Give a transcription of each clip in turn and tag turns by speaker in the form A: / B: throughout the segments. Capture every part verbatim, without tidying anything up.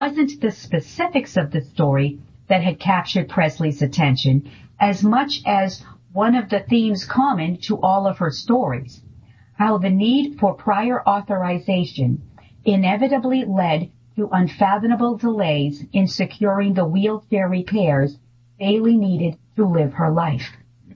A: wasn't the specifics of the story that had captured Presley's attention as much as one of the themes common to all of her stories, how the need for prior authorization inevitably led to unfathomable delays in securing the wheelchair repairs Daly needed to live her life.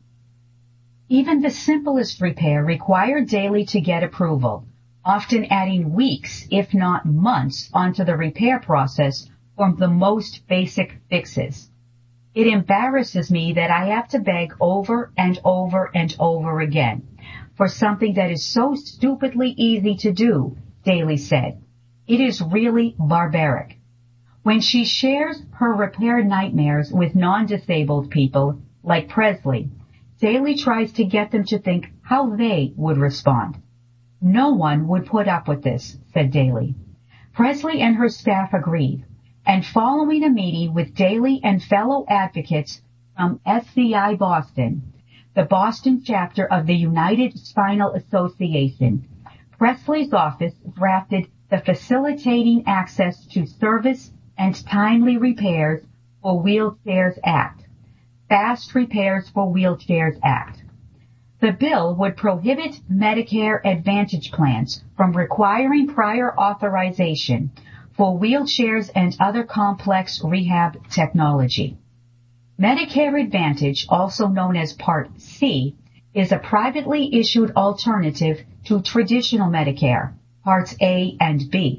A: Even the simplest repair required Daly to get approval, often adding weeks, if not months, onto the repair process for the most basic fixes. It embarrasses me that I have to beg over and over and over again for something that is so stupidly easy to do, Daly said. It is really barbaric. When she shares her repair nightmares with non-disabled people like Presley, Daly tries to get them to think how they would respond. No one would put up with this, said Daly. Presley and her staff agreed, and following a meeting with Daly and fellow advocates from S C I Boston, the Boston chapter of the United Spinal Association, Presley's office drafted the Facilitating Access to Service and Timely Repairs for Wheelchairs Act, Fast Repairs for Wheelchairs Act. The bill would prohibit Medicare Advantage plans from requiring prior authorization for wheelchairs and other complex rehab technology. Medicare Advantage, also known as Part C, is a privately issued alternative to traditional Medicare, Parts A and B.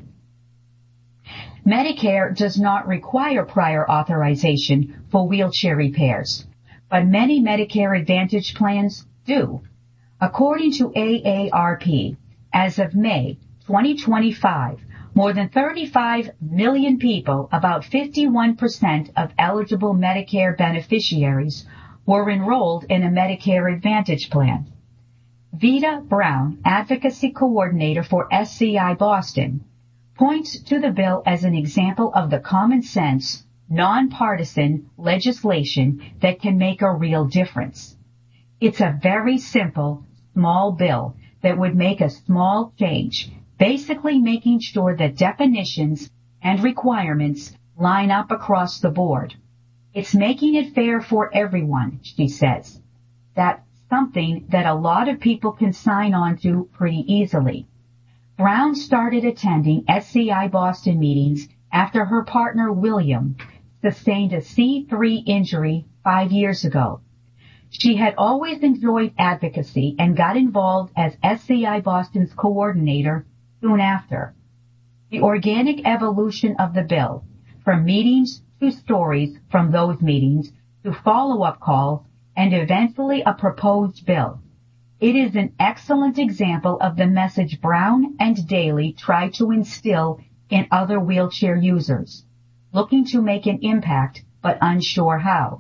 A: Medicare does not require prior authorization for wheelchair repairs, but many Medicare Advantage plans do. According to A A R P, as of May twenty twenty-five, more than thirty-five million people, about fifty-one percent of eligible Medicare beneficiaries, were enrolled in a Medicare Advantage plan. Vita Brown, advocacy coordinator for S C I Boston, points to the bill as an example of the common sense, nonpartisan legislation that can make a real difference. It's a very simple, small bill that would make a small change, basically making sure that definitions and requirements line up across the board. It's making it fair for everyone, she says. That's something that a lot of people can sign on to pretty easily. Brown started attending S C I Boston meetings after her partner William sustained a C three injury five years ago. She had always enjoyed advocacy and got involved as S C I Boston's coordinator soon after. The organic evolution of the bill, from meetings to stories from those meetings to follow-up calls and eventually a proposed bill. It is an excellent example of the message Brown and Daly tried to instill in other wheelchair users, looking to make an impact but unsure how.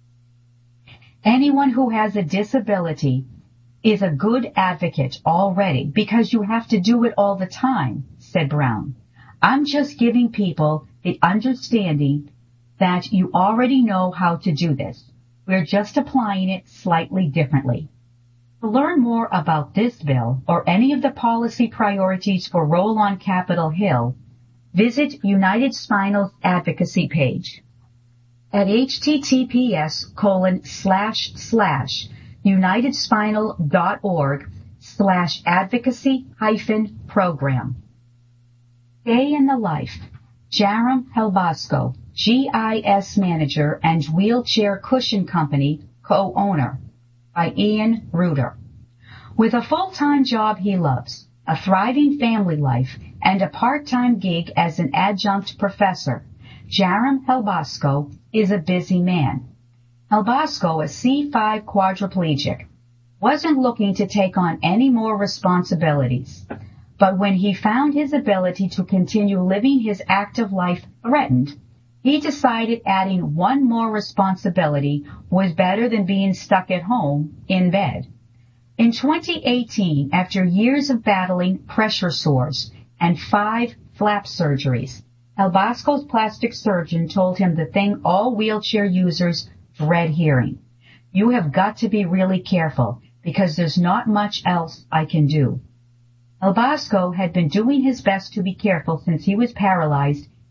A: Anyone who has a disability is a good advocate already because you have to do it all the time, said Brown. I'm just giving people the understanding that you already know how to do this. We're just applying it slightly differently. To learn more about this bill or any of the policy priorities for Roll on Capitol Hill, visit United Spinal's advocacy page at https colon slash slash unitedspinal.org slash advocacy hyphen program. Day in the life. Jarom Helbasco, G I S manager and wheelchair cushion company co-owner, by Ian Reuter. With a full-time job he loves, a thriving family life, and a part-time gig as an adjunct professor, Jarom Helbasco is a busy man. Helbasco, a C five quadriplegic, wasn't looking to take on any more responsibilities. But when he found his ability to continue living his active life threatened, he decided adding one more responsibility was better than being stuck at home in bed. In twenty eighteen, after years of battling pressure sores and five flap surgeries, Helbasco's plastic surgeon told him the thing all wheelchair users dread hearing. You have got to be really careful because there's not much else I can do. Helbasco had been doing his best to be careful since he was paralyzed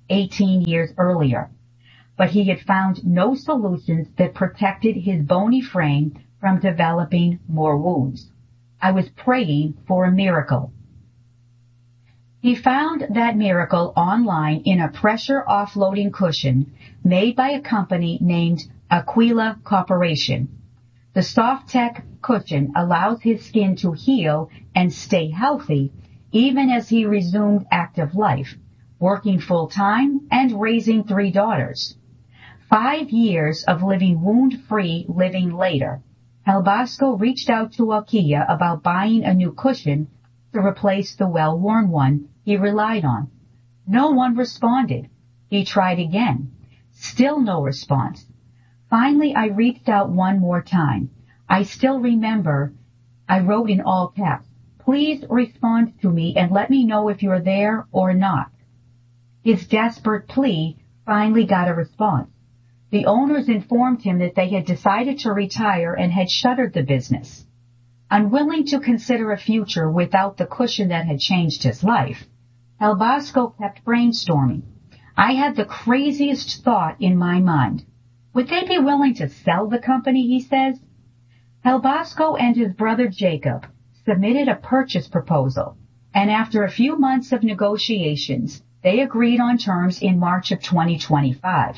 A: eighteen years earlier. But he had found no solutions that protected his bony frame from developing more wounds. I was praying for a miracle. He found that miracle online in a pressure offloading cushion made by a company named Aquila Corporation. The Soft-Tech cushion allows his skin to heal and stay healthy even as he resumed active life, working full-time and raising three daughters. Five years of living wound-free living later, Helbosco reached out to IKEA about buying a new cushion to replace the well-worn one he relied on. No one responded. He tried again. Still no response. Finally, I reached out one more time. I still remember I wrote in all caps, "Please respond to me and let me know if you're there or not." His desperate plea finally got a response. The owners informed him that they had decided to retire and had shuttered the business. Unwilling to consider a future without the cushion that had changed his life, Helbosco kept brainstorming. I had the craziest thought in my mind. Would they be willing to sell the company, he says? Helbosco and his brother Jacob submitted a purchase proposal, and after a few months of negotiations, they agreed on terms in March of twenty twenty-five.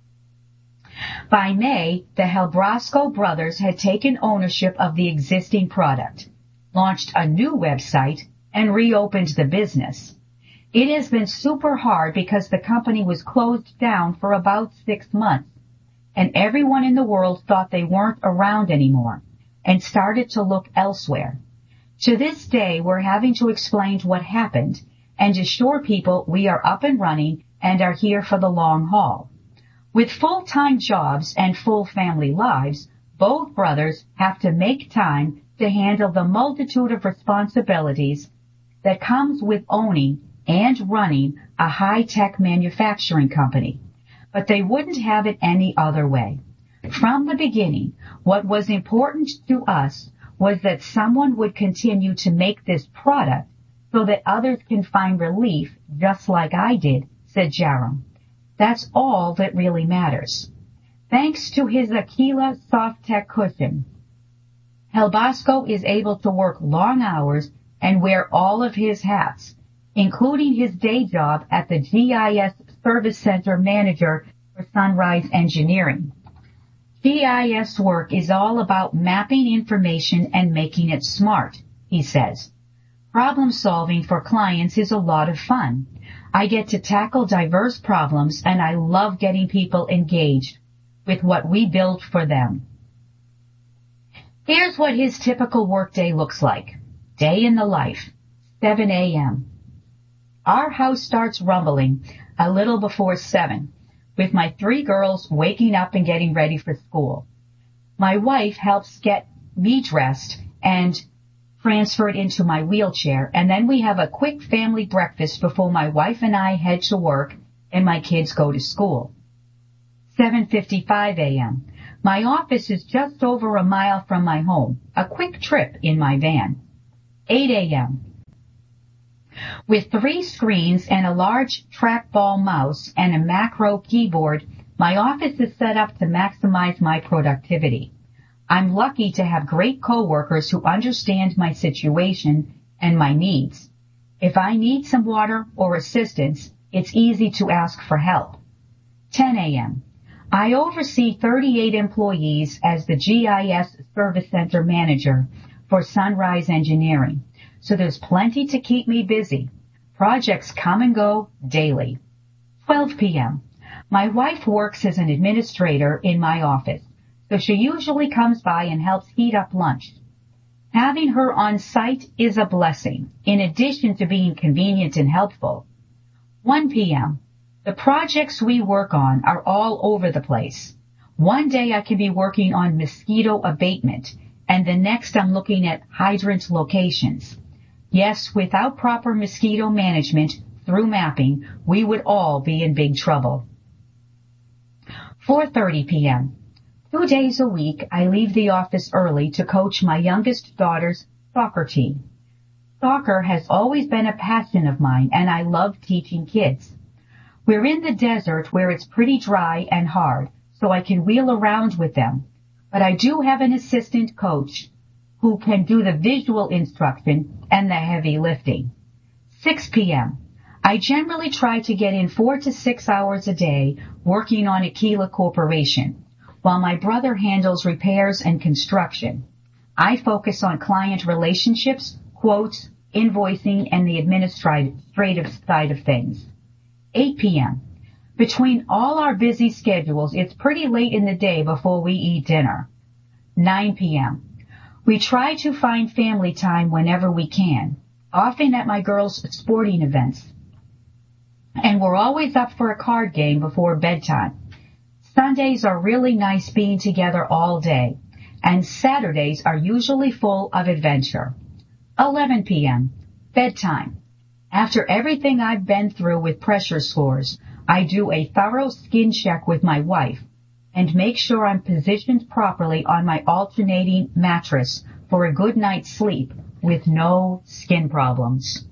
A: By May, the Helbosco brothers had taken ownership of the existing product, launched a new website, and reopened the business. It has been super hard because the company was closed down for about six months, and everyone in the world thought they weren't around anymore and started to look elsewhere. To this day, we're having to explain what happened and assure people we are up and running and are here for the long haul. With full-time jobs and full family lives, both brothers have to make time to handle the multitude of responsibilities that comes with owning and running a high-tech manufacturing company. But they wouldn't have it any other way. From the beginning, what was important to us was that someone would continue to make this product so that others can find relief just like I did, said Jarom. That's all that really matters. Thanks to his Aquila Soft-Tech cushion, Helbosco is able to work long hours and wear all of his hats, including his day job at the G I S Service Center Manager for Sunrise Engineering. G I S work is all about mapping information and making it smart, he says. Problem solving for clients is a lot of fun. I get to tackle diverse problems and I love getting people engaged with what we build for them. Here's what his typical workday looks like. Day in the life, seven a.m. Our house starts rumbling a little before seven, with my three girls waking up and getting ready for school. My wife helps get me dressed and transferred into my wheelchair, and then we have a quick family breakfast before my wife and I head to work and my kids go to school. seven fifty-five a.m. My office is just over a mile from my home, a quick trip in my van. eight a.m. With three screens and a large trackball mouse and a macro keyboard, my office is set up to maximize my productivity. I'm lucky to have great coworkers who understand my situation and my needs. If I need some water or assistance, it's easy to ask for help. ten a.m. I oversee thirty-eight employees as the G I S Service Center Manager for Sunrise Engineering, so there's plenty to keep me busy. Projects come and go daily. twelve p.m. My wife works as an administrator in my office, so she usually comes by and helps heat up lunch. Having her on site is a blessing, in addition to being convenient and helpful. one p.m. The projects we work on are all over the place. One day I can be working on mosquito abatement, and the next I'm looking at hydrant locations. Yes, without proper mosquito management through mapping, we would all be in big trouble. four thirty p.m. Two days a week, I leave the office early to coach my youngest daughter's soccer team. Soccer has always been a passion of mine, and I love teaching kids. We're in the desert where it's pretty dry and hard, so I can wheel around with them. But I do have an assistant coach who can do the visual instruction and the heavy lifting. six p.m. I generally try to get in four to six hours a day working on Aquila Corporation, while my brother handles repairs and construction. I focus on client relationships, quotes, invoicing, and the administrative side of things. eight p.m. Between all our busy schedules, it's pretty late in the day before we eat dinner. nine p.m. We try to find family time whenever we can, often at my girls' sporting events. And we're always up for a card game before bedtime. Sundays are really nice being together all day, and Saturdays are usually full of adventure. eleven p.m. Bedtime. After everything I've been through with pressure sores, I do a thorough skin check with my wife and make sure I'm positioned properly on my alternating mattress for a good night's sleep with no skin problems.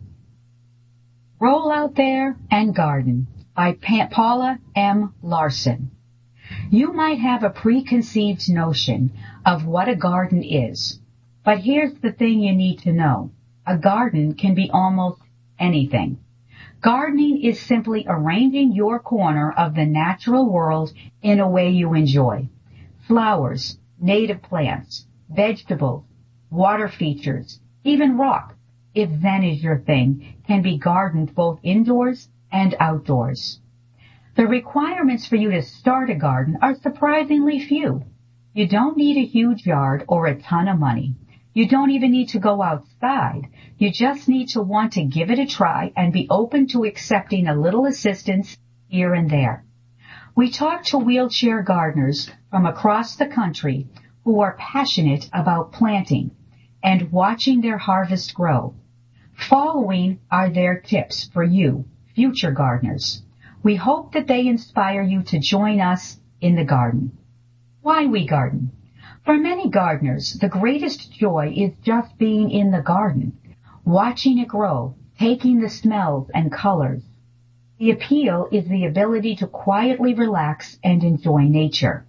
A: Roll Out There and Garden by Paula M. Larson. You might have a preconceived notion of what a garden is, but here's the thing you need to know. A garden can be almost anything. Gardening is simply arranging your corner of the natural world in a way you enjoy. Flowers, native plants, vegetables, water features, even rock, if Zen is your thing, can be gardened both indoors and outdoors. The requirements for you to start a garden are surprisingly few. You don't need a huge yard or a ton of money. You don't even need to go outside. You just need to want to give it a try and be open to accepting a little assistance here and there. We talk to wheelchair gardeners from across the country who are passionate about planting and watching their harvest grow. Following are their tips for you, future gardeners. We hope that they inspire you to join us in the garden. Why we garden? For many gardeners, the greatest joy is just being in the garden, watching it grow, taking the smells and colors. The appeal is the ability to quietly relax and enjoy nature.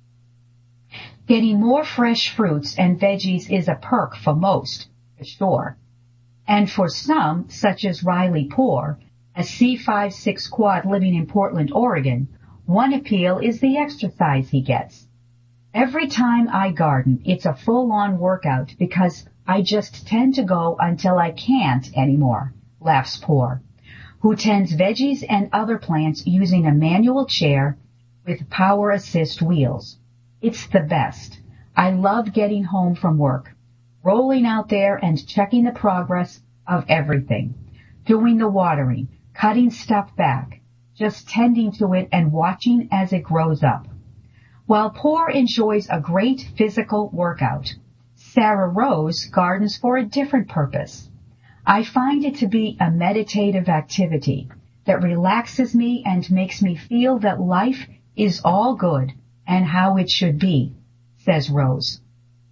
A: Getting more fresh fruits and veggies is a perk for most, for sure. And for some, such as Riley Poor, a C five six quad living in Portland, Oregon, one appeal is the exercise he gets. Every time I garden, it's a full-on workout because I just tend to go until I can't anymore, laughs Poor, who tends veggies and other plants using a manual chair with power assist wheels. It's the best. I love getting home from work, rolling out there and checking the progress of everything, doing the watering, cutting stuff back, just tending to it and watching as it grows up. While Poor enjoys a great physical workout, Sarah Rose gardens for a different purpose. I find it to be a meditative activity that relaxes me and makes me feel that life is all good and how it should be, says Rose,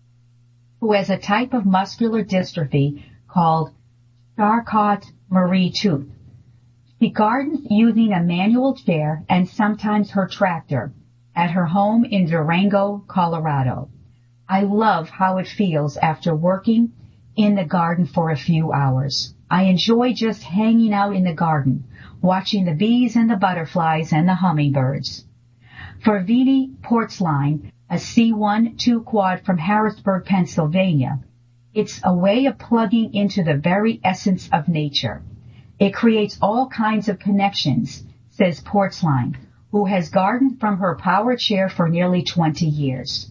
A: who has a type of muscular dystrophy called Charcot-Marie-Tooth. She gardens using a manual chair and sometimes her tractor at her home in Durango, Colorado. I love how it feels after working in the garden for a few hours. I enjoy just hanging out in the garden, watching the bees and the butterflies and the hummingbirds. For Vini Portzline, a C one two quad from Harrisburg, Pennsylvania, it's a way of plugging into the very essence of nature. It creates all kinds of connections, says Portzline, who has gardened from her power chair for nearly twenty years.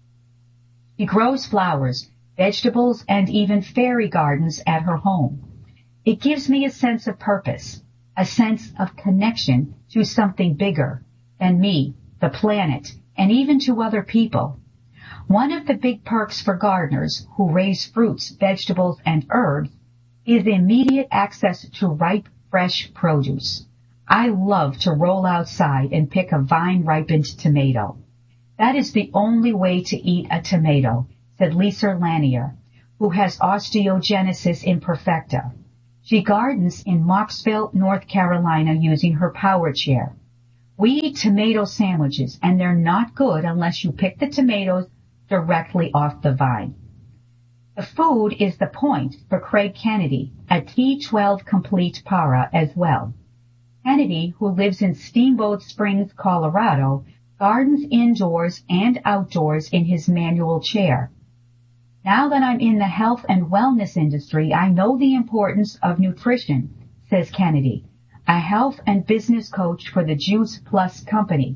A: She grows flowers, vegetables, and even fairy gardens at her home. It gives me a sense of purpose, a sense of connection to something bigger than me, the planet, and even to other people. One of the big perks for gardeners who raise fruits, vegetables, and herbs is immediate access to ripe, fresh produce. I love to roll outside and pick a vine-ripened tomato. That is the only way to eat a tomato, said Lisa Lanier, who has osteogenesis imperfecta. She gardens in Mocksville, North Carolina, using her power chair. We eat tomato sandwiches, and they're not good unless you pick the tomatoes directly off the vine. The food is the point for Craig Kennedy, a T twelve complete para as well. Kennedy, who lives in Steamboat Springs, Colorado, gardens indoors and outdoors in his manual chair. Now that I'm in the health and wellness industry, I know the importance of nutrition, says Kennedy, a health and business coach for the Juice Plus company.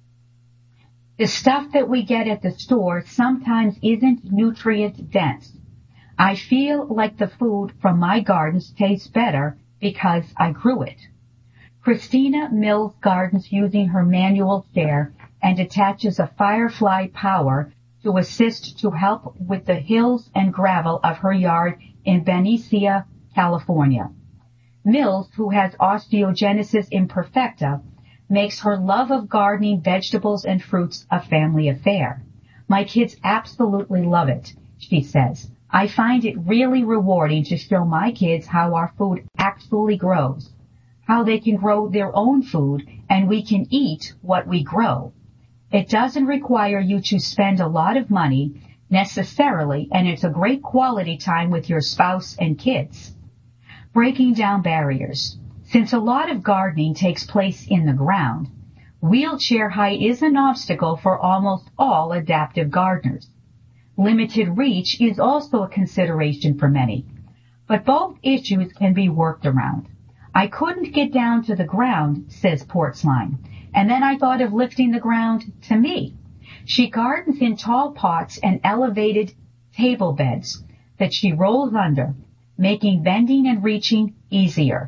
A: The stuff that we get at the store sometimes isn't nutrient dense. I feel like the food from my gardens tastes better because I grew it. Christina Mills gardens using her manual chair and attaches a Firefly Power to assist to help with the hills and gravel of her yard in Benicia, California. Mills, who has osteogenesis imperfecta, makes her love of gardening vegetables and fruits a family affair. My kids absolutely love it, she says. I find it really rewarding to show my kids how our food actually grows, how they can grow their own food, and we can eat what we grow. It doesn't require you to spend a lot of money necessarily, and it's a great quality time with your spouse and kids. Breaking down barriers. Since a lot of gardening takes place in the ground, wheelchair height is an obstacle for almost all adaptive gardeners. Limited reach is also a consideration for many, but both issues can be worked around. I couldn't get down to the ground, says Portsline, and then I thought of lifting the ground to me. She gardens in tall pots and elevated table beds that she rolls under, making bending and reaching easier.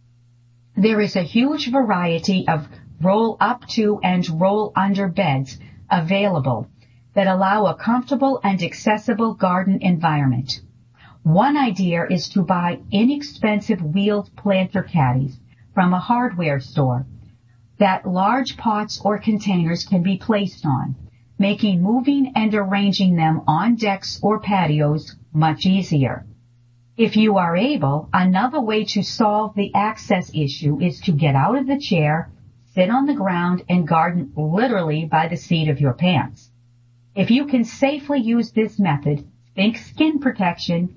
A: There is a huge variety of roll up to and roll under beds available that allow a comfortable and accessible garden environment. One idea is to buy inexpensive wheeled planter caddies from a hardware store that large pots or containers can be placed on, making moving and arranging them on decks or patios much easier. If you are able, another way to solve the access issue is to get out of the chair, sit on the ground, and garden literally by the seat of your pants. If you can safely use this method, think skin protection.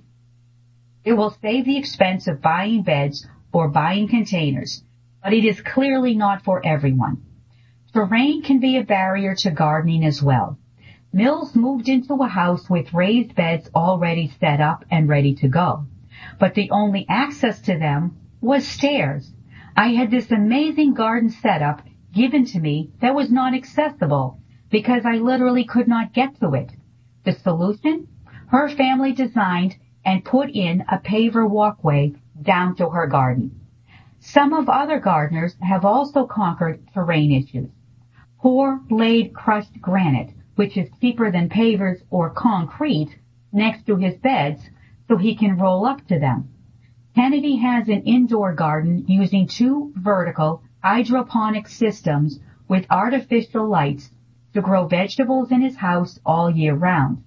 A: It will save the expense of buying beds or buying containers, but it is clearly not for everyone. Terrain can be a barrier to gardening as well. Mills moved into a house with raised beds already set up and ready to go, but the only access to them was stairs. I had this amazing garden setup given to me that was not accessible because I literally could not get to it. The solution? Her family designed and put in a paver walkway down to her garden. Some of other gardeners have also conquered terrain issues. Pour laid crushed granite, which is cheaper than pavers or concrete, next to his beds so he can roll up to them. Kennedy has an indoor garden using two vertical hydroponic systems with artificial lights to grow vegetables in his house all year round.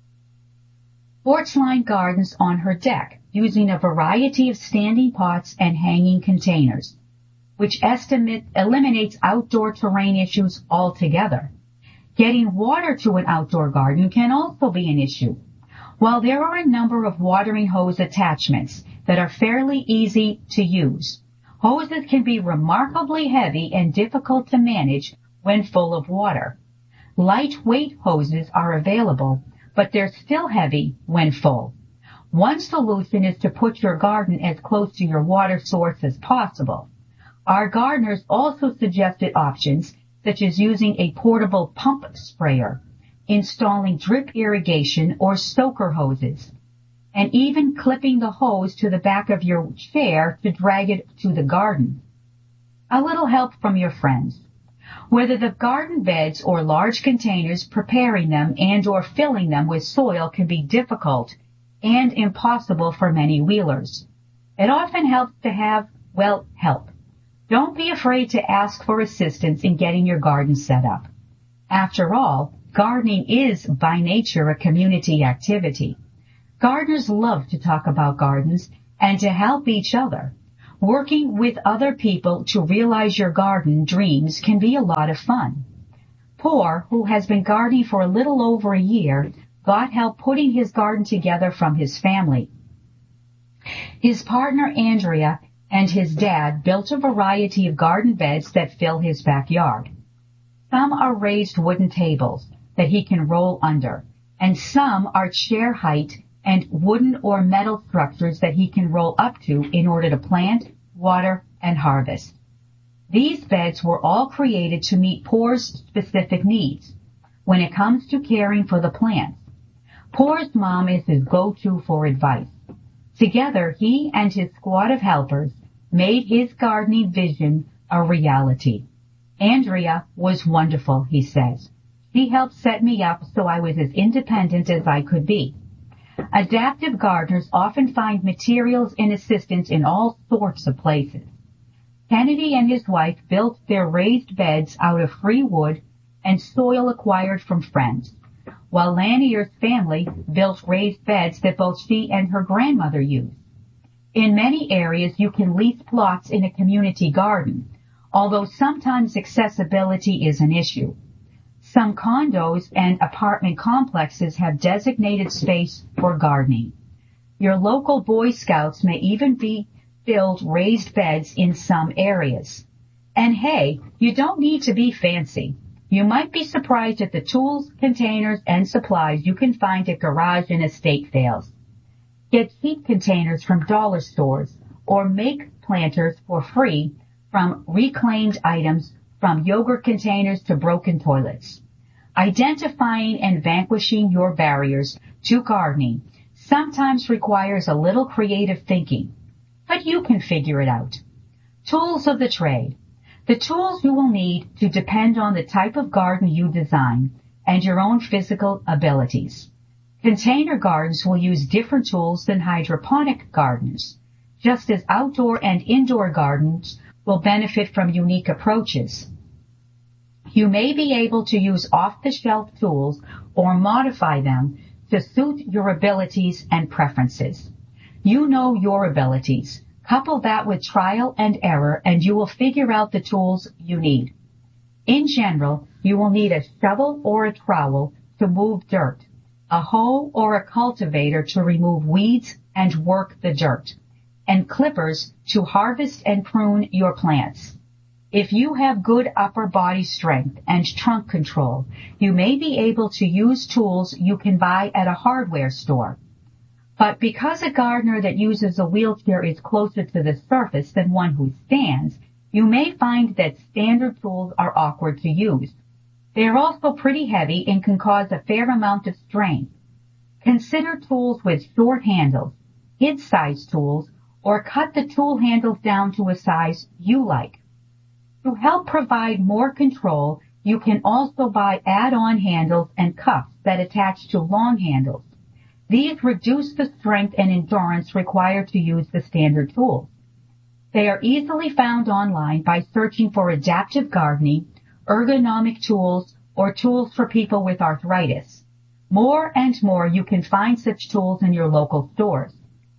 A: Portsline gardens on her deck using a variety of standing pots and hanging containers, which estimate, eliminates outdoor terrain issues altogether. Getting water to an outdoor garden can also be an issue. While there are a number of watering hose attachments that are fairly easy to use, hoses can be remarkably heavy and difficult to manage when full of water. Lightweight hoses are available, but they're still heavy when full. One solution is to put your garden as close to your water source as possible. Our gardeners also suggested options such as using a portable pump sprayer, installing drip irrigation or soaker hoses, and even clipping the hose to the back of your chair to drag it to the garden. A little help from your friends. Whether the garden beds or large containers, preparing them and or filling them with soil can be difficult and impossible for many wheelers. It often helps to have, well, help. Don't be afraid to ask for assistance in getting your garden set up. After all, gardening is by nature a community activity. Gardeners love to talk about gardens, and to help each other. Working with other people to realize your garden dreams can be a lot of fun. Poor, who has been gardening for a little over a year, got help putting his garden together from his family. His partner Andrea and his dad built a variety of garden beds that fill his backyard. Some are raised wooden tables that he can roll under, and some are chair height and wooden or metal structures that he can roll up to in order to plant, water, and harvest. These beds were all created to meet Poor's specific needs when it comes to caring for the plants. Poor's mom is his go-to for advice. Together, he and his squad of helpers made his gardening vision a reality. Andrea was wonderful, he says. She helped set me up so I was as independent as I could be. Adaptive gardeners often find materials and assistance in all sorts of places. Kennedy and his wife built their raised beds out of free wood and soil acquired from friends, while Lanier's family built raised beds that both she and her grandmother used. In many areas, you can lease plots in a community garden, although sometimes accessibility is an issue. Some condos and apartment complexes have designated space for gardening. Your local Boy Scouts may even be build raised beds in some areas. And hey, you don't need to be fancy. You might be surprised at the tools, containers, and supplies you can find at garage and estate sales. Get cheap containers from dollar stores or make planters for free from reclaimed items, from yogurt containers to broken toilets. Identifying and vanquishing your barriers to gardening sometimes requires a little creative thinking, but you can figure it out. Tools of the trade. The tools you will need to depend on the type of garden you design and your own physical abilities. Container gardens will use different tools than hydroponic gardens, just as outdoor and indoor gardens will benefit from unique approaches. You may be able to use off-the-shelf tools or modify them to suit your abilities and preferences. You know your abilities. Couple that with trial and error, and you will figure out the tools you need. In general, you will need a shovel or a trowel to move dirt, a hoe or a cultivator to remove weeds and work the dirt, and clippers to harvest and prune your plants. If you have good upper body strength and trunk control, you may be able to use tools you can buy at a hardware store. But because a gardener that uses a wheelchair is closer to the surface than one who stands, you may find that standard tools are awkward to use. They are also pretty heavy and can cause a fair amount of strain. Consider tools with short handles, kid-sized tools, or cut the tool handles down to a size you like. To help provide more control, you can also buy add-on handles and cuffs that attach to long handles. These reduce the strength and endurance required to use the standard tools. They are easily found online by searching for adaptive gardening, ergonomic tools, or tools for people with arthritis. More and more you can find such tools in your local stores.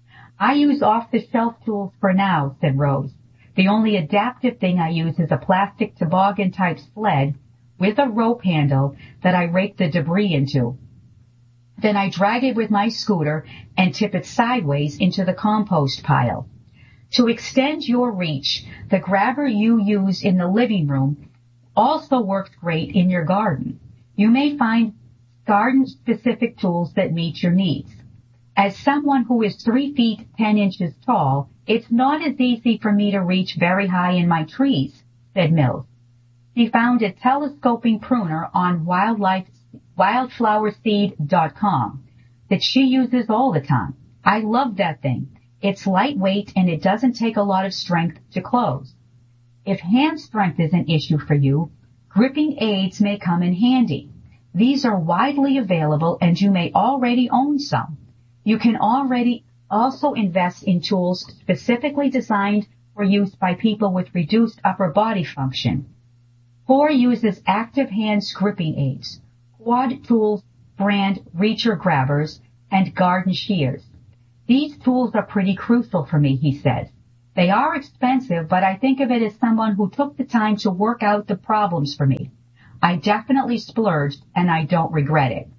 A: I use off-the-shelf tools for now, said Rose. The only adaptive thing I use is a plastic toboggan-type sled with a rope handle that I rake the debris into. Then I drag it with my scooter and tip it sideways into the compost pile. To extend your reach, the grabber you use in the living room also works great in your garden. You may find garden-specific tools that meet your needs. As someone who is three feet ten inches tall, it's not as easy for me to reach very high in my trees, said Mills. She found a telescoping pruner on wildlife wildflower seed dot com that she uses all the time. I love that thing. It's lightweight and it doesn't take a lot of strength to close. If hand strength is an issue for you, gripping aids may come in handy. These are widely available and you may already own some. You can already also invest in tools specifically designed for use by people with reduced upper body function. Four uses active hands gripping aids, Quad Tools brand reacher grabbers, and garden shears. These tools are pretty crucial for me, he says. They are expensive, but I think of it as someone who took the time to work out the problems for me. I definitely splurged, and I don't regret it.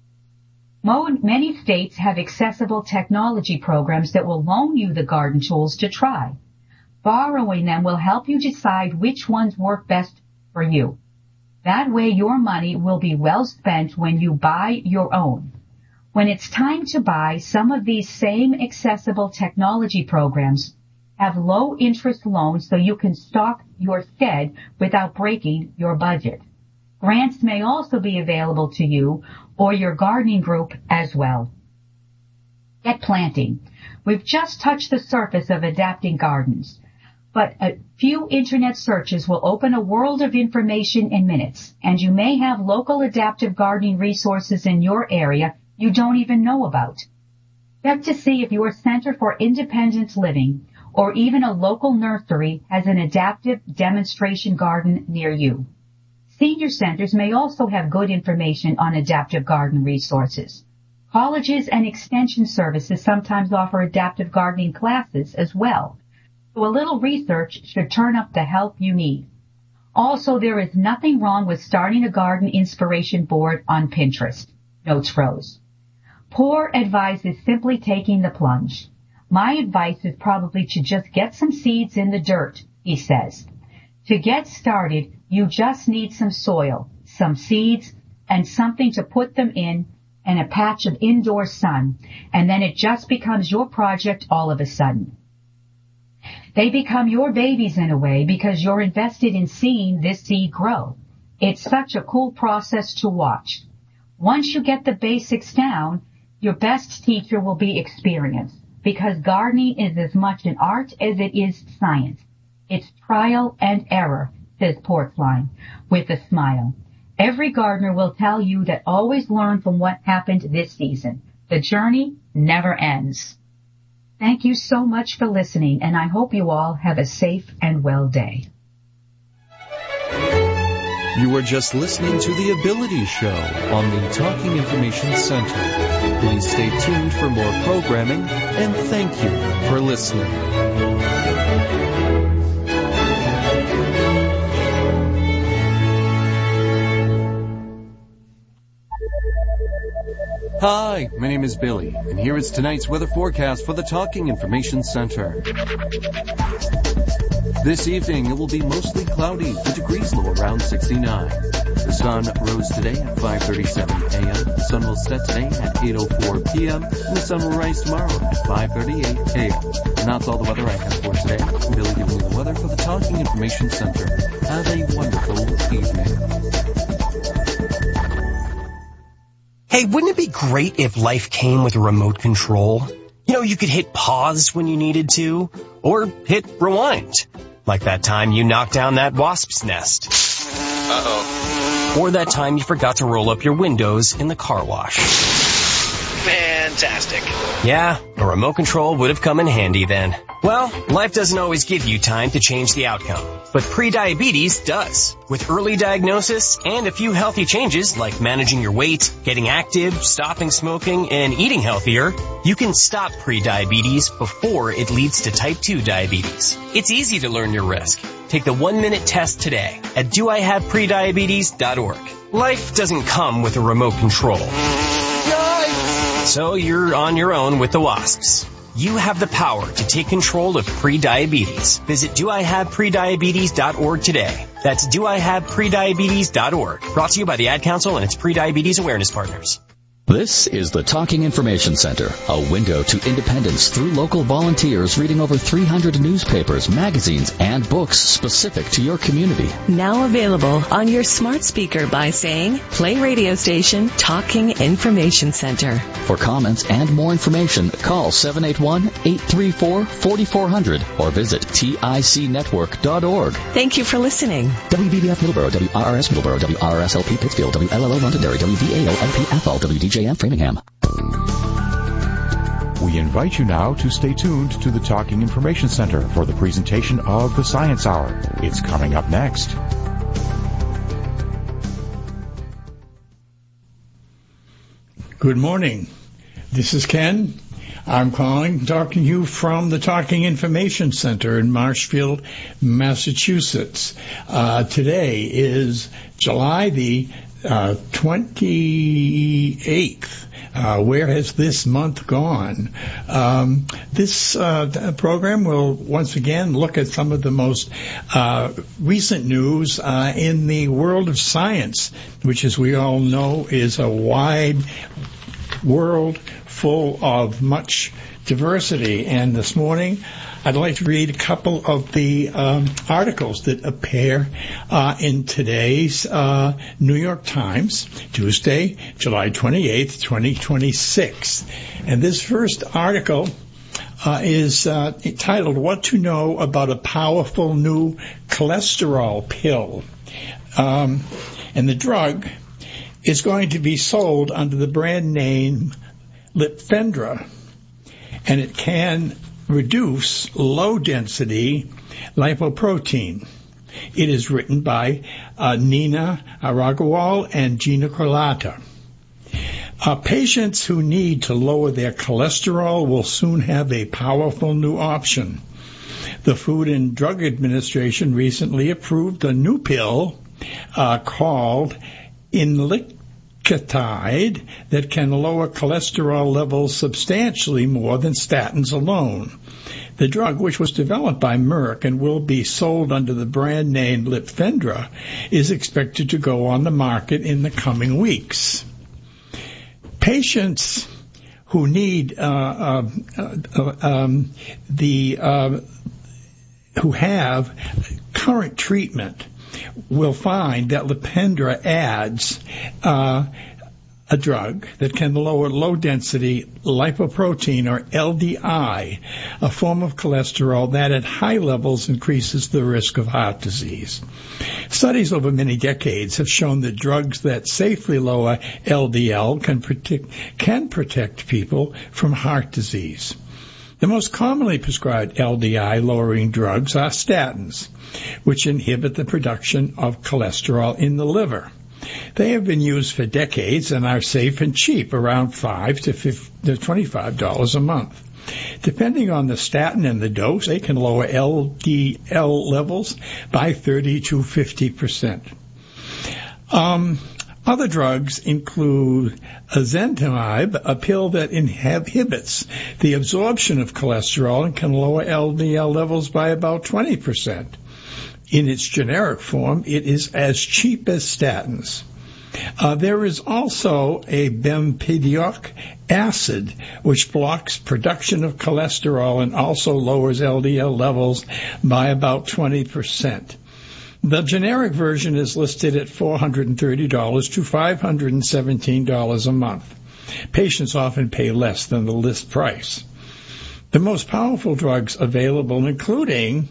A: Many states have accessible technology programs that will loan you the garden tools to try. Borrowing them will help you decide which ones work best for you. That way your money will be well spent when you buy your own. When it's time to buy, some of these same accessible technology programs have low interest loans so you can stock your shed without breaking your budget. Grants may also be available to you or your gardening group as well. Get planting. We've just touched the surface of adapting gardens, but a few internet searches will open a world of information in minutes, and you may have local adaptive gardening resources in your area you don't even know about. Check to see if your Center for Independent Living or even a local nursery has an adaptive demonstration garden near you. Senior centers may also have good information on adaptive garden resources. Colleges and extension services sometimes offer adaptive gardening classes as well, so a little research should turn up the help you need. Also, there is nothing wrong with starting a garden inspiration board on Pinterest, notes Rose. Poor advice is simply taking the plunge. My advice is probably to just get some seeds in the dirt, he says. To get started, you just need some soil, some seeds, and something to put them in, and a patch of indoor sun, and then it just becomes your project all of a sudden. They become your babies in a way because you're invested in seeing this seed grow. It's such a cool process to watch. Once you get the basics down, your best teacher will be experience, because gardening is as much an art as it is science. It's trial and error, says Portline, with a smile. Every gardener will tell you that always learn from what happened this season. The journey never ends. Thank you so much for listening, and I hope you all have a safe and well day.
B: You were just listening to The Ability Show on the Talking Information Center. Please stay tuned for more programming, and thank you for listening. Hi, my name is Billy, and here is tonight's weather forecast for the Talking Information Center. This evening, it will be mostly cloudy, the degrees low around sixty-nine. The sun rose today at five thirty-seven a.m. The sun will set today at eight oh four p.m. and the sun will rise tomorrow at five thirty-eight a.m. And that's all the weather I have for today. I'm Billy giving you the weather for the Talking Information Center. Have a wonderful evening.
C: Hey, wouldn't it be great if life came with a remote control? You know, you could hit pause when you needed to, or hit rewind. Like that time you knocked down that wasp's nest. Uh-oh. Or that time you forgot to roll up your windows in the car wash.
D: Fantastic.
C: Yeah, a remote control would have come in handy then. Well, life doesn't always give you time to change the outcome, but prediabetes does. With early diagnosis and a few healthy changes like managing your weight, getting active, stopping smoking, and eating healthier, you can stop prediabetes before it leads to type two diabetes. It's easy to learn your risk. Take the one-minute test today at do I have prediabetes dot org. Life doesn't come with a remote control. So you're on your own with the wasps. You have the power to take control of prediabetes. Visit do I have prediabetes dot org today. That's do I have prediabetes dot org. Brought to you by the Ad Council and its Prediabetes Awareness Partners.
E: This is the Talking Information Center, a window to independence through local volunteers reading over three hundred newspapers, magazines, and books specific to your community.
F: Now available on your smart speaker by saying, play radio station Talking Information Center.
E: For comments and more information, call seven eight one, eight three four, four four zero zero or visit tic network dot org.
F: Thank you for listening.
E: W B B F Middleborough, W R R S Middleborough, W R R S L P Pittsfield, W L L O Londonderry, W V A O L P Athol, W D J M Framingham.
G: We invite you now to stay tuned to the Talking Information Center for the presentation of the Science Hour. It's coming up next.
H: Good morning. This is Ken.
D: I'm calling, talking to you from the Talking Information Center in Marshfield, Massachusetts. Uh, today is July the uh, twenty-eighth. Uh, where has this month gone? Um, this uh, program will once again look at some of the most uh, recent news uh, in the world of science, which, as we all know, is a wide world full of much diversity. And this morning, I'd like to read a couple of the um, articles that appear uh, in today's uh, New York Times, Tuesday, July twenty-eighth, twenty twenty-six. And this first article uh, is uh, titled, What to Know About a Powerful New Cholesterol Pill. Um, and the drug is going to be sold under the brand name Lipfendra, and it can reduce low-density lipoprotein. It is written by uh, Nina Aragawal and Gina Carlotta. Uh, patients who need to lower their cholesterol will soon have a powerful new option. The Food and Drug Administration recently approved a new pill uh, called Inlicatide that can lower cholesterol levels substantially more than statins alone. The drug, which was developed by Merck and will be sold under the brand name Lipfendra, is expected to go on the market in the coming weeks. Patients who need uh, uh, uh, um, the uh, who have current treatment will find that Lipfendra adds uh, a drug that can lower low-density lipoprotein, or L D I, a form of cholesterol that at high levels increases the risk of heart disease. Studies over many decades have shown that drugs that safely lower L D L can protect, can protect people from heart disease. The most commonly prescribed L D I-lowering drugs are statins, which inhibit the production of cholesterol in the liver. They have been used for decades and are safe and cheap, around five to twenty-five dollars a month. Depending on the statin and the dose, they can lower L D L levels by thirty to fifty percent. Um, Other drugs include ezetimibe, a pill that inhibits the absorption of cholesterol and can lower L D L levels by about twenty percent. In its generic form, it is as cheap as statins. Uh, there is also a bempedoic acid, which blocks production of cholesterol and also lowers L D L levels by about twenty percent. The generic version is listed at four hundred thirty dollars to five hundred seventeen dollars a month. Patients often pay less than the list price. The most powerful drugs available, including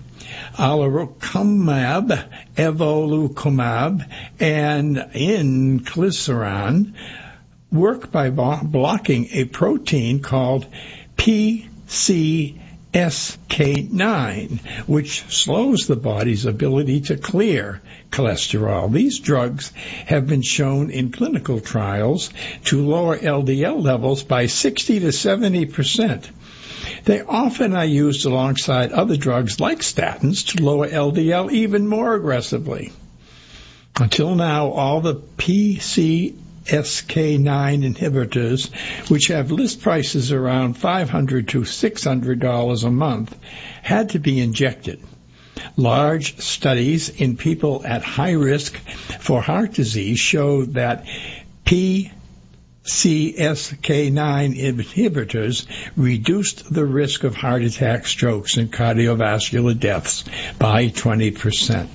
D: alirocumab, evolucumab, and inclisiran, work by blocking a protein called P C S K nine, which slows the body's ability to clear cholesterol. These drugs have been shown in clinical trials to lower L D L levels by sixty to seventy percent. They often are used alongside other drugs like statins to lower L D L even more aggressively. Until now, all the P C S K nine inhibitors, which have list prices around five hundred dollars to six hundred dollars a month, had to be injected. Large studies in people at high risk for heart disease showed that P C S K nine inhibitors reduced the risk of heart attack, strokes, and cardiovascular deaths by twenty percent.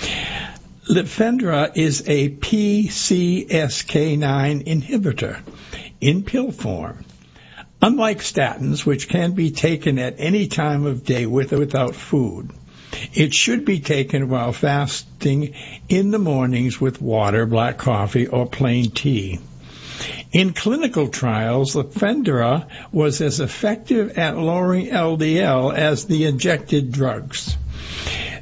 D: Lipfendra is a P C S K nine inhibitor in pill form. Unlike statins, which can be taken at any time of day with or without food, it should be taken while fasting in the mornings with water, black coffee, or plain tea. In clinical trials, Lipfendra was as effective at lowering L D L as the injected drugs.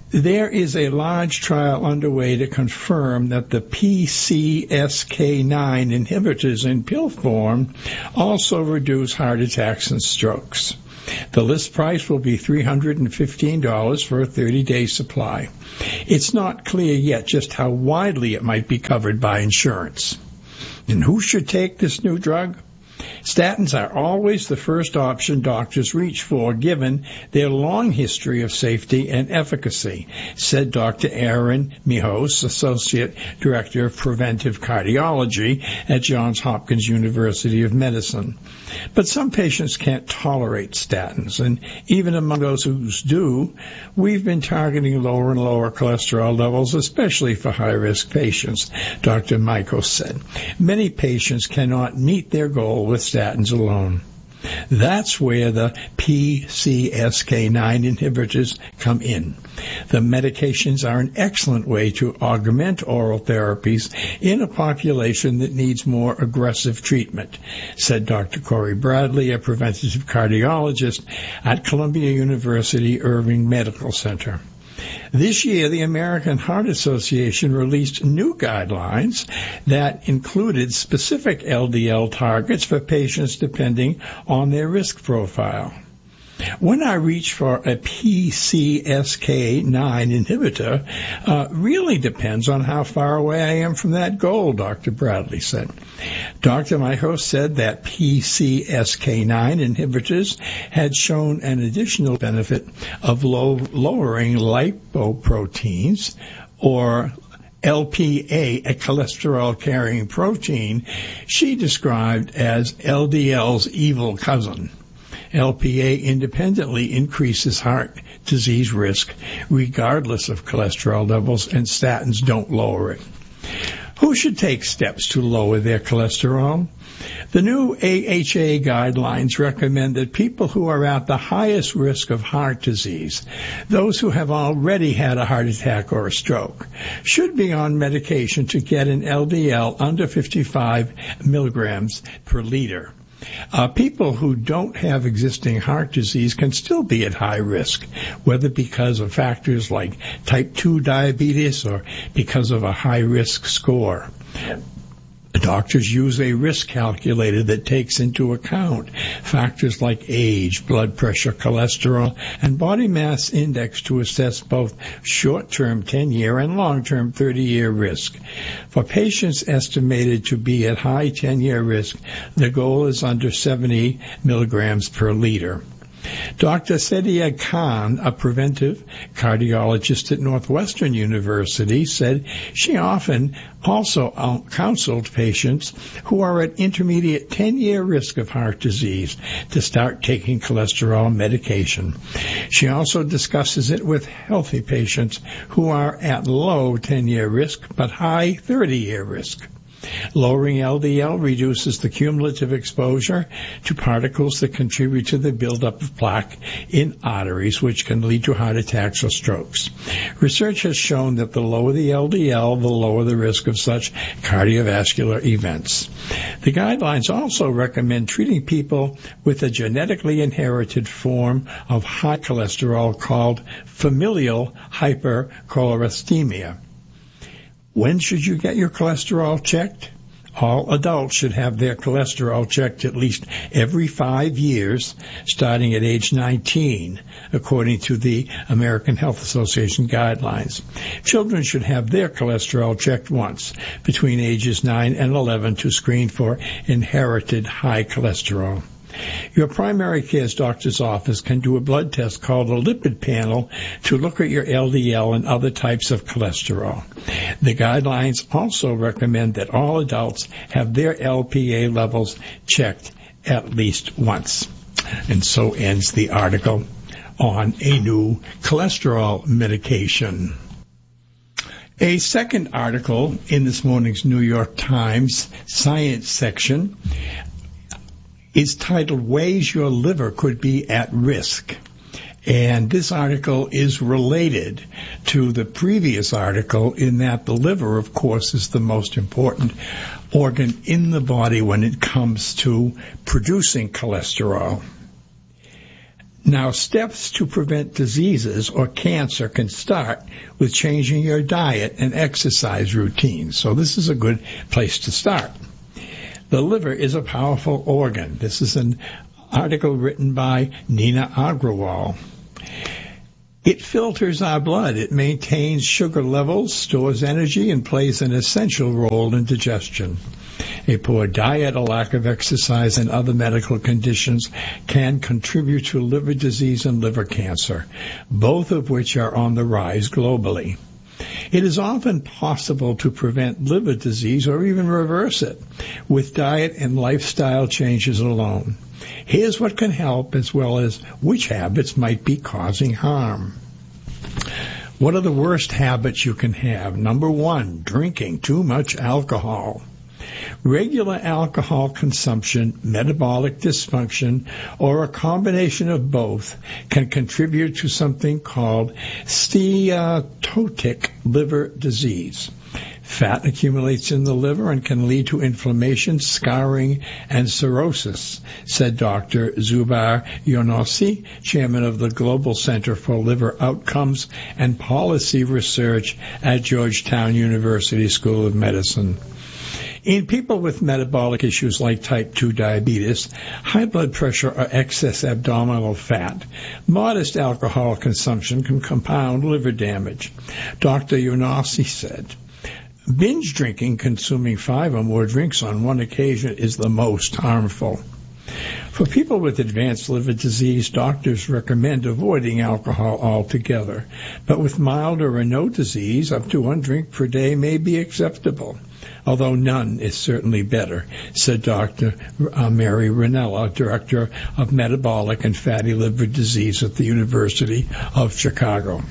D: There is a large trial underway to confirm that the P C S K nine inhibitors in pill form also reduce heart attacks and strokes. The list price will be three hundred fifteen dollars for a thirty-day supply. It's not clear yet just how widely it might be covered by insurance. And who should take this new drug? Statins are always the first option doctors reach for, given their long history of safety and efficacy, said Doctor Aaron Mijos, Associate Director of Preventive Cardiology at Johns Hopkins University of Medicine. But some patients can't tolerate statins, and even among those who do, we've been targeting lower and lower cholesterol levels, especially for high-risk patients, Doctor Mijos said. Many patients cannot meet their goal with statins alone. That's where the P C S K nine inhibitors come in. The medications are an excellent way to augment oral therapies in a population that needs more aggressive treatment, said Doctor Corey Bradley, a preventative cardiologist at Columbia University Irving Medical Center. This year, the American Heart Association released new guidelines that included specific L D L targets for patients depending on their risk profile. When I reach for a P C S K nine inhibitor, uh, really depends on how far away I am from that goal, Doctor Bradley said. Doctor Mijos said that P C S K nine inhibitors had shown an additional benefit of low, lowering lipoproteins, or L P A, a cholesterol-carrying protein she described as L D L's evil cousin. L P A independently increases heart disease risk regardless of cholesterol levels, and statins don't lower it. Who should take steps to lower their cholesterol? The new A H A guidelines recommend that people who are at the highest risk of heart disease, those who have already had a heart attack or a stroke, should be on medication to get an L D L under fifty-five milligrams per liter. Uh, people who don't have existing heart disease can still be at high risk, whether because of factors like type two diabetes or because of a high-risk score. Doctors use a risk calculator that takes into account factors like age, blood pressure, cholesterol, and body mass index to assess both short-term ten-year and long-term thirty-year risk. For patients estimated to be at high ten-year risk, the goal is under seventy milligrams per liter. Doctor Sadia Khan, a preventive cardiologist at Northwestern University, said she often also counseled patients who are at intermediate ten-year risk of heart disease to start taking cholesterol medication. She also discusses it with healthy patients who are at low ten-year risk but high thirty-year risk. Lowering L D L reduces the cumulative exposure to particles that contribute to the buildup of plaque in arteries, which can lead to heart attacks or strokes. Research has shown that the lower the L D L, the lower the risk of such cardiovascular events. The guidelines also recommend treating people with a genetically inherited form of high cholesterol called familial hypercholesterolemia. When should you get your cholesterol checked? All adults should have their cholesterol checked at least every five years, starting at age nineteen, according to the American Health Association guidelines. Children should have their cholesterol checked once, between ages nine and eleven, to screen for inherited high cholesterol. Your primary care doctor's office can do a blood test called a lipid panel to look at your L D L and other types of cholesterol. The guidelines also recommend that all adults have their L P A levels checked at least once. And so ends the article on a new cholesterol medication. A second article in this morning's New York Times Science section is titled Ways Your Liver Could Be at Risk. And this article is related to the previous article in that the liver, of course, is the most important organ in the body when it comes to producing cholesterol. Now, steps to prevent diseases or cancer can start with changing your diet and exercise routine. So this is a good place to start. The liver is a powerful organ. This is an article written by Nina Agrawal. It filters our blood. It maintains sugar levels, stores energy, and plays an essential role in digestion. A poor diet, a lack of exercise, and other medical conditions can contribute to liver disease and liver cancer, both of which are on the rise globally. It is often possible to prevent liver disease or even reverse it with diet and lifestyle changes alone. Here's what can help, as well as which habits might be causing harm. What are the worst habits you can have? Number one, drinking too much alcohol. Regular alcohol consumption, metabolic dysfunction, or a combination of both can contribute to something called steatotic liver disease. Fat accumulates in the liver and can lead to inflammation, scarring, and cirrhosis, said Doctor Zubair Younossi, chairman of the Global Center for Liver Outcomes and Policy Research at Georgetown University School of Medicine. In people with metabolic issues like type two diabetes, high blood pressure, or excess abdominal fat, modest alcohol consumption can compound liver damage. Doctor Younossi said, binge drinking, consuming five or more drinks on one occasion, is the most harmful. For people with advanced liver disease, doctors recommend avoiding alcohol altogether. But with mild or no disease, up to one drink per day may be acceptable, although none is certainly better, said Doctor Mary Ranella, Director of Metabolic and Fatty Liver Disease at the University of Chicago.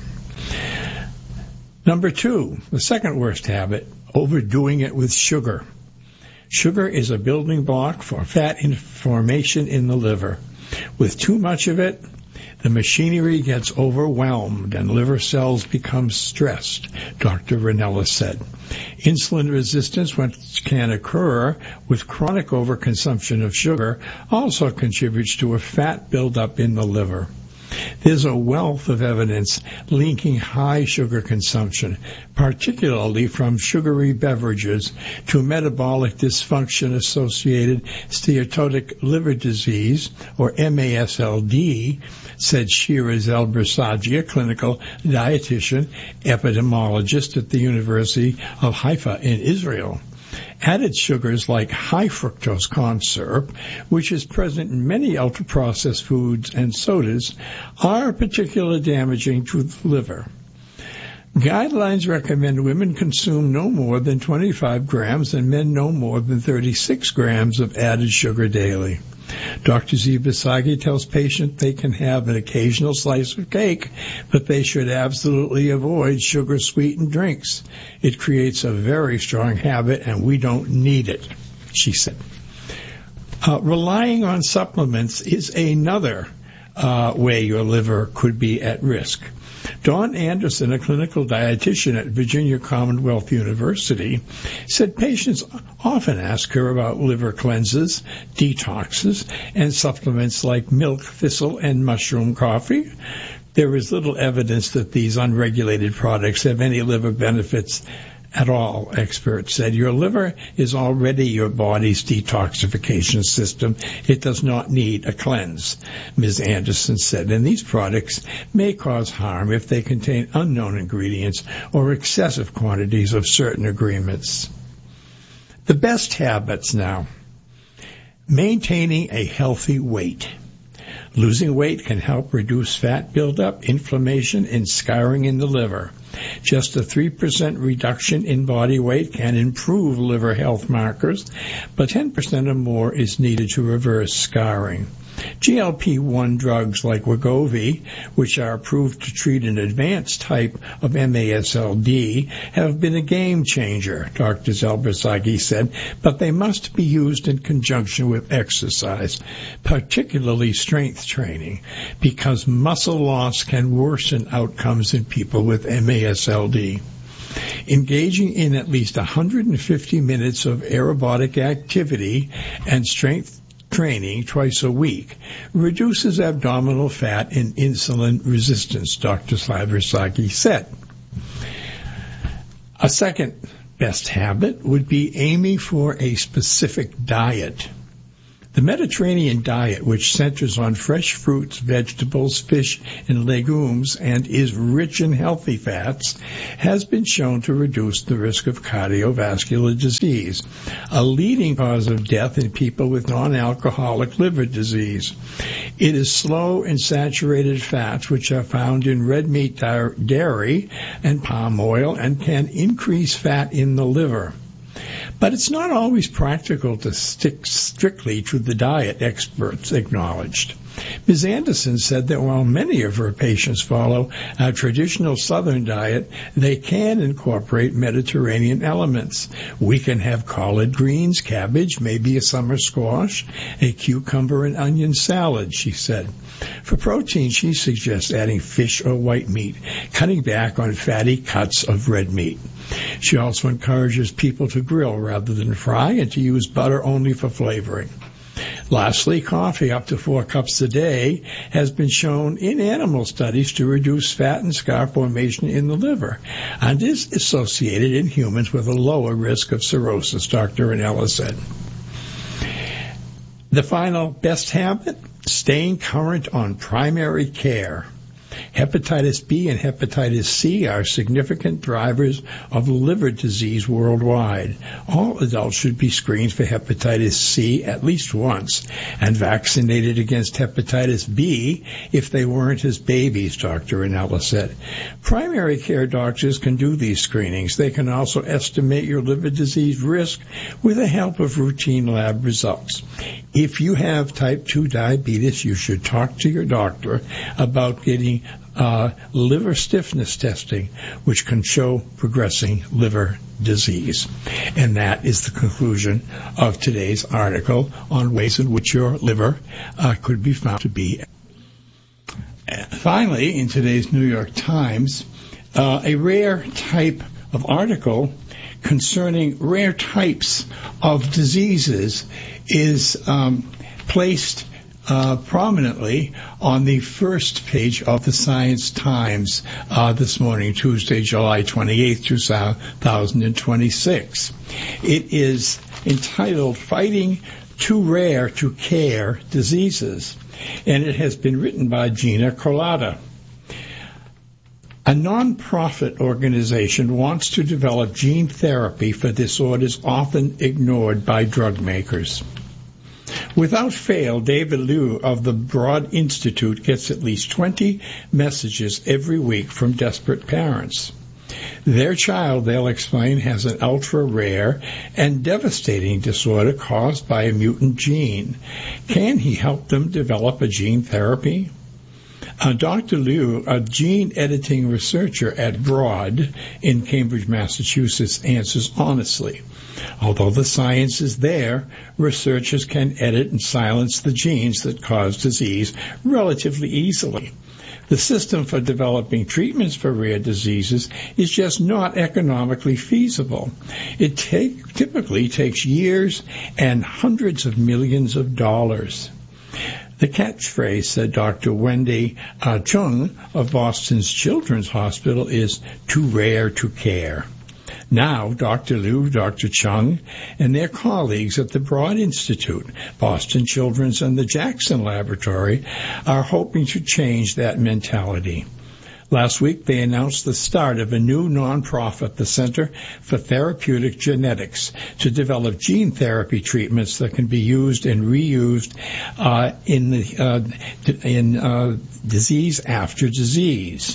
D: Number two, the second worst habit, overdoing it with sugar. Sugar is a building block for fat formation in the liver. With too much of it, the machinery gets overwhelmed and liver cells become stressed, Doctor Ranella said. Insulin resistance, which can occur with chronic overconsumption of sugar, also contributes to a fat buildup in the liver. There's a wealth of evidence linking high sugar consumption, particularly from sugary beverages, to metabolic dysfunction-associated steatotic liver disease, or M A S L D, said Shiraz El-Bersaji, a clinical dietitian, epidemiologist at the University of Haifa in Israel. Added sugars like high fructose corn syrup, which is present in many ultra-processed foods and sodas, are particularly damaging to the liver. Guidelines recommend women consume no more than twenty-five grams and men no more than thirty-six grams of added sugar daily. Doctor Zibasagi tells patients they can have an occasional slice of cake, but they should absolutely avoid sugar-sweetened drinks. It creates a very strong habit, and we don't need it, she said. Uh, relying on supplements is another uh, way your liver could be at risk. Dawn Anderson, a clinical dietitian at Virginia Commonwealth University, said patients often ask her about liver cleanses, detoxes, and supplements like milk, thistle, and mushroom coffee. There is little evidence that these unregulated products have any liver benefits at all, experts said. Your liver is already your body's detoxification system. It does not need a cleanse, Miz Anderson said. And these products may cause harm if they contain unknown ingredients or excessive quantities of certain agreements. The best habits now. Maintaining a healthy weight. Losing weight can help reduce fat buildup, inflammation, and scarring in the liver. Just a three percent reduction in body weight can improve liver health markers, but ten percent or more is needed to reverse scarring. G L P one drugs like Wegovy, which are approved to treat an advanced type of M A S L D, have been a game changer, Doctor El-Bersaji said, but they must be used in conjunction with exercise, particularly strength training, because muscle loss can worsen outcomes in people with M A S L D. Engaging in at least one hundred fifty minutes of aerobic activity and strength training twice a week reduces abdominal fat and insulin resistance, Doctor Slaversaki said. A second best habit would be aiming for a specific diet. The Mediterranean diet, which centers on fresh fruits, vegetables, fish, and legumes, and is rich in healthy fats, has been shown to reduce the risk of cardiovascular disease, a leading cause of death in people with non-alcoholic liver disease. It is slow and saturated fats, which are found in red meat, dairy, and palm oil, and can increase fat in the liver. But it's not always practical to stick strictly to the diet, experts acknowledged. Miz Anderson said that while many of her patients follow a traditional Southern diet, they can incorporate Mediterranean elements. We can have collard greens, cabbage, maybe a summer squash, a cucumber and onion salad, she said. For protein, she suggests adding fish or white meat, cutting back on fatty cuts of red meat. She also encourages people to grill rather than fry and to use butter only for flavoring. Lastly, coffee up to four cups a day has been shown in animal studies to reduce fat and scar formation in the liver and is associated in humans with a lower risk of cirrhosis, Doctor Ranella said. The final best habit, staying current on primary care. Hepatitis B and hepatitis C are significant drivers of liver disease worldwide. All adults should be screened for hepatitis C at least once and vaccinated against hepatitis B if they weren't as babies, Doctor Ranella said. Primary care doctors can do these screenings. They can also estimate your liver disease risk with the help of routine lab results. If you have type two diabetes, you should talk to your doctor about getting uh, liver stiffness testing, which can show progressing liver disease. And that is the conclusion of today's article on ways in which your liver uh, could be found to be. Finally, in today's New York Times, uh, a rare type of article concerning rare types of diseases is um, placed uh, prominently on the first page of the Science Times uh, this morning, Tuesday, July twenty-eighth, two thousand twenty-six. It is entitled Fighting Too Rare to Care Diseases, and it has been written by Gina Colada. A non-profit organization wants to develop gene therapy for disorders often ignored by drug makers. Without fail, David Liu of the Broad Institute gets at least twenty messages every week from desperate parents. Their child, they'll explain, has an ultra-rare and devastating disorder caused by a mutant gene. Can he help them develop a gene therapy? Uh, Doctor Liu, a gene editing researcher at Broad in Cambridge, Massachusetts, answers honestly. Although the science is there, researchers can edit and silence the genes that cause disease relatively easily. The system for developing treatments for rare diseases is just not economically feasible. It take, typically takes years and hundreds of millions of dollars. The catchphrase, said Doctor Wendy uh, Chung of Boston's Children's Hospital, is too rare to care. Now, Doctor Liu, Doctor Chung, and their colleagues at the Broad Institute, Boston Children's, and the Jackson Laboratory are hoping to change that mentality. Last week, they announced the start of a new nonprofit, the Center for Therapeutic Genetics, to develop gene therapy treatments that can be used and reused uh, in the, uh, in uh, disease after disease.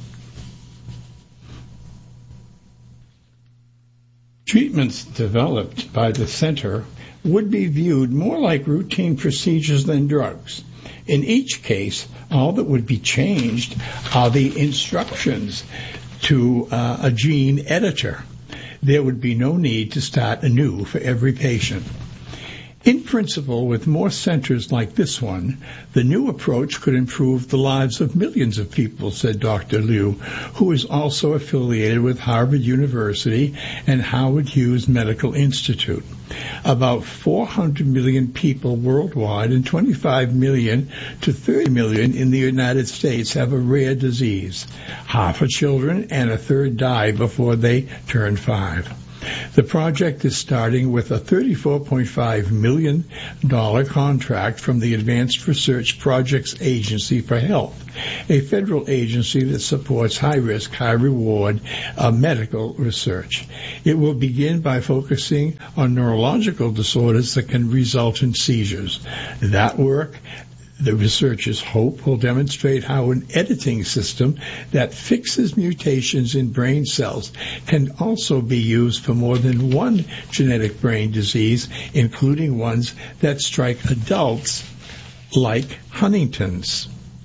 D: Treatments developed by the center would be viewed more like routine procedures than drugs. In each case, all that would be changed are the instructions to uh, a gene editor. There would be no need to start anew for every patient. In principle, with more centers like this one, the new approach could improve the lives of millions of people, said Doctor Liu, who is also affiliated with Harvard University and Howard Hughes Medical Institute. About four hundred million people worldwide and twenty-five million to thirty million in the United States have a rare disease. Half are children and a third die before they turn five. The project is starting with a thirty-four point five million dollars contract from the Advanced Research Projects Agency for Health, a federal agency that supports high-risk, high-reward uh, medical research. It will begin by focusing on neurological disorders that can result in seizures. That work, the researchers hope, will demonstrate how an editing system that fixes mutations in brain cells can also be used for more than one genetic brain disease, including ones that strike adults like Huntington's.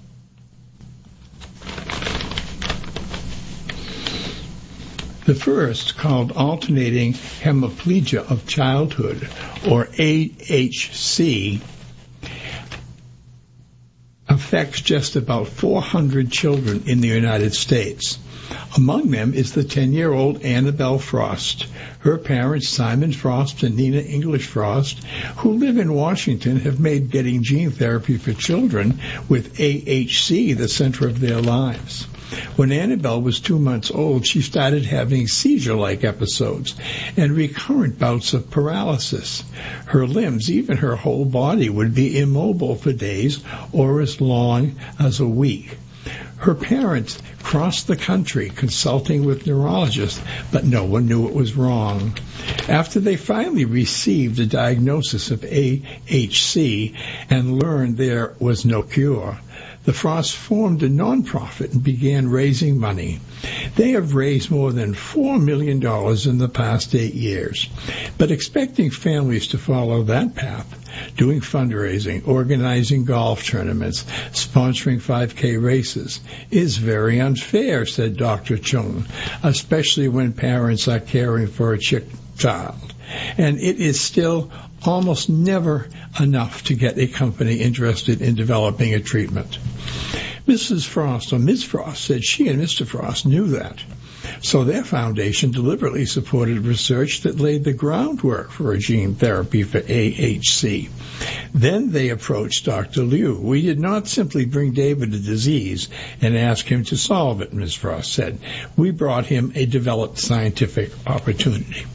D: The first, called alternating hemiplegia of childhood, or A H C, affects just about four hundred children in the United States. Among them is the ten-year-old Annabelle Frost. Her parents, Simon Frost and Nina English Frost, who live in Washington, have made getting gene therapy for children with A H C the center of their lives. When Annabelle was two months old, she started having seizure-like episodes and recurrent bouts of paralysis. Her limbs, even her whole body, would be immobile for days or as long as a week. Her parents crossed the country consulting with neurologists, but no one knew what was wrong. After they finally received a diagnosis of A H C and learned there was no cure, the Frosts formed a nonprofit and began raising money. They have raised more than four million dollars in the past eight years. But expecting families to follow that path, doing fundraising, organizing golf tournaments, sponsoring five K races, is very unfair, said Doctor Chung, especially when parents are caring for a sick child. And it is still almost never enough to get a company interested in developing a treatment. Missus Frost, or Miz Frost, said she and Mister Frost knew that. So their foundation deliberately supported research that laid the groundwork for a gene therapy for A H C. Then they approached Doctor Liu. We did not simply bring David a disease and ask him to solve it, Miz Frost said. We brought him a developed scientific opportunity.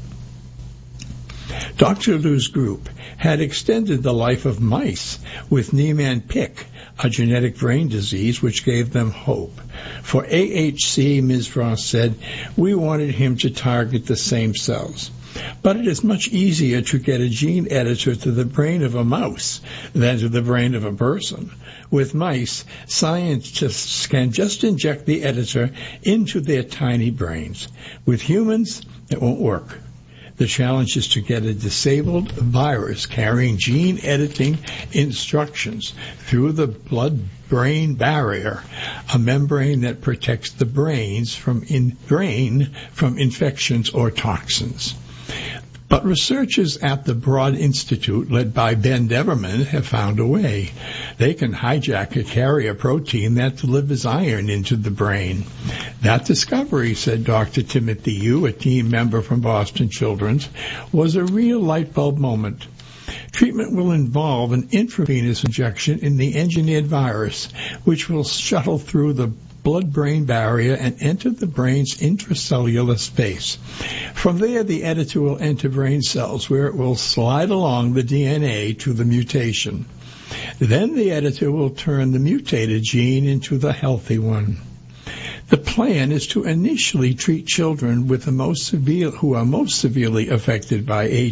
D: Doctor Liu's group had extended the life of mice with Niemann-Pick, a genetic brain disease which gave them hope. For A H C, Miz Frost said, we wanted him to target the same cells. But it is much easier to get a gene editor to the brain of a mouse than to the brain of a person. With mice, scientists can just inject the editor into their tiny brains. With humans, it won't work. The challenge is to get a disabled virus carrying gene editing instructions through the blood-brain barrier, a membrane that protects the brains from in brain from infections or toxins. But researchers at the Broad Institute, led by Ben Deverman, have found a way. They can hijack a carrier protein that delivers iron into the brain. That discovery, said Doctor Timothy Yu, a team member from Boston Children's, was a real light bulb moment. Treatment will involve an intravenous injection in the engineered virus, which will shuttle through the blood-brain barrier and enter the brain's intracellular space. From there, the editor will enter brain cells, where it will slide along the D N A to the mutation. Then the editor will turn the mutated gene into the healthy one. The plan is to initially treat children with the most severe, who are most severely affected by A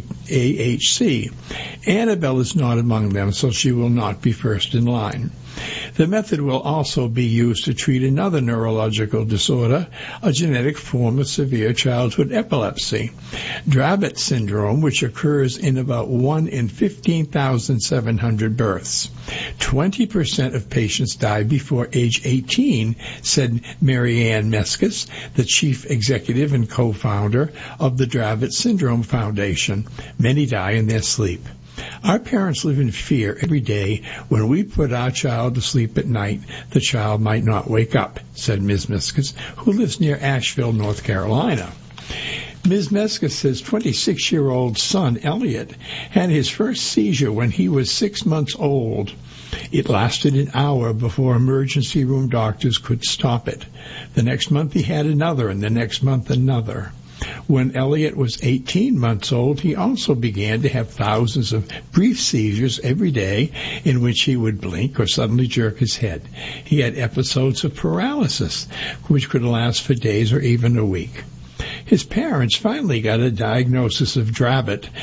D: H C. Annabelle is not among them, so she will not be first in line. The method will also be used to treat another neurological disorder, a genetic form of severe childhood epilepsy, Dravet syndrome, which occurs in about one in fifteen thousand seven hundred births. twenty percent of patients die before age eighteen, said Mary Ann Meskis, the chief executive and co-founder of the Dravet Syndrome Foundation. Many die in their sleep. Our parents live in fear every day when we put our child to sleep at night, the child might not wake up, said Miz Miskus, who lives near Asheville, North Carolina. Miz Miskus' twenty-six-year-old son, Elliot, had his first seizure when he was six months old. It lasted an hour before emergency room doctors could stop it. The next month he had another, and the next month another. When Elliot was eighteen months old, he also began to have thousands of brief seizures every day in which he would blink or suddenly jerk his head. He had episodes of paralysis, which could last for days or even a week. His parents finally got a diagnosis of Dravet